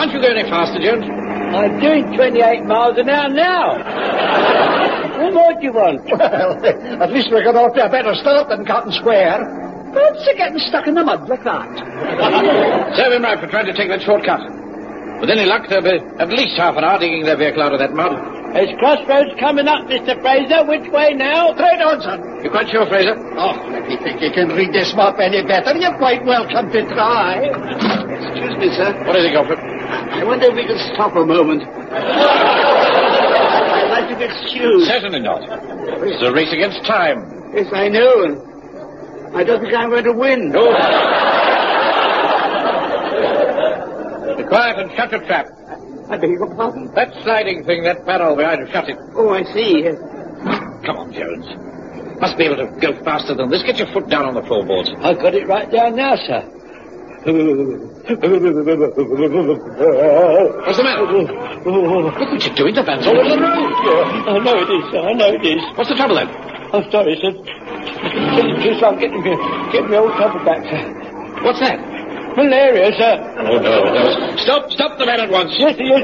Can't you go any faster, Jones? I'm doing 28 miles an hour now. What more do you want? Well, at least we got off to a better start than Cotton Square. What's it getting stuck in the mud like that? Serve him right for trying to take that shortcut. With any luck, they'll be at least half an hour digging their vehicle out of that mud. There's crossroads coming up, Mr. Fraser. Which way now? Straight on, son. You quite sure, Fraser? Oh, if you think you can read this map any better, you're quite welcome to try. Excuse me, sir. What is it, Godfrey? I wonder if we can stop a moment. I'd like to be excused. Certainly not. This is a race against time. Yes, I know, and I don't think I'm going to win. No. Be quiet and shut your trap. I beg your pardon? That sliding thing, that barrel behind you, shut it. Oh, I see. Come on, Jones. Must be able to go faster than this. Get your foot down on the floorboards. I've got it right down now, sir. What's the matter? Look what you're doing. The van's all over the road. I know it is, sir. I know it is. What's the trouble, then? I'm sorry, sir. Just I'm getting me old trouble back, sir. What's that? Malaria, sir. Oh, no. Stop the man at once. Yes, he is.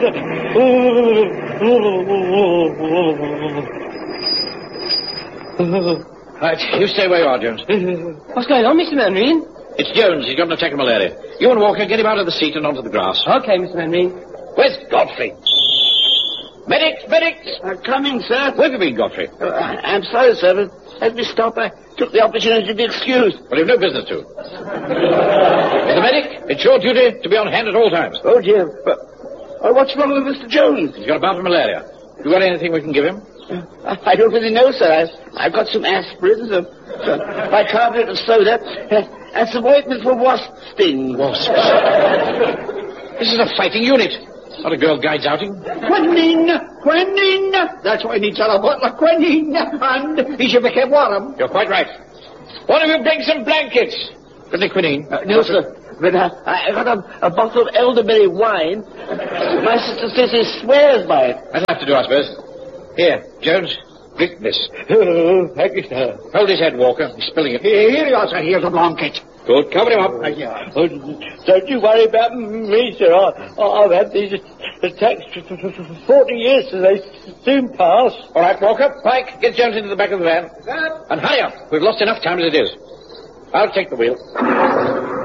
Right, you stay where you are, Jones. What's going on, Mr. Manreen? It's Jones. He's got an attack of malaria. You and Walker, get him out of the seat and onto the grass. Okay, Mr. Manreen. Where's Godfrey? Medics! Coming, sir. Where have you been, Godfrey? I'm sorry, sir, but as we stop, I took the opportunity to be excused. Well, you've no business to. Mr. Medic, it's your duty to be on hand at all times. Oh, dear. But, what's wrong with Mr. Jones? He's got a bout of malaria. You got anything we can give him? I don't really know, sir. I've got some aspirin, some bicarbonate of soda, and some ointment for wasp stings. Wasps? This is a fighting unit, not a girl guides outing. Quinine! That's why he needs a bottle of quinine, and he should become warm. You're quite right. One of you bring some blankets. Got any quinine? No, sir. But I got a bottle of elderberry wine. My sister says she swears by it. That'll have to do, I suppose. Here, Jones, drink this. Thank you, sir. Hold his head, Walker. He's spilling it. Here you are, sir. Here's a blanket. Good. Cover him up. Oh, don't you worry about me, sir. I've had these attacks for 40 years, so they soon pass. All right, Walker. Pike, get Jones into the back of the van. And hurry up. We've lost enough time as it is. I'll take the wheel.